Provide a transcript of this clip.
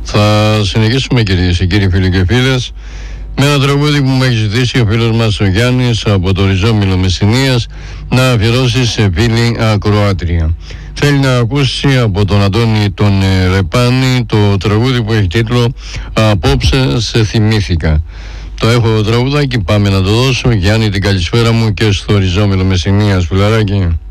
Θα συνεχίσουμε, κυρίες και κύριοι, φίλοι και φίλες, με ένα τραγούδι που μου έχει ζητήσει ο φίλος μας ο Γιάννης από το Ριζόμυλο Μεσσηνίας να αφιερώσει σε φίλη ακροάτρια. Θέλει να ακούσει από τον Αντώνη τον Ρεπάνη το τραγούδι που έχει τίτλο «Απόψε σε θυμήθηκα». Το έχω τραγουδάκι, πάμε να το δώσω. Γιάννη, την καλησπέρα μου και στο Ριζόμυλο Μεσσηνίας, φιλαράκι.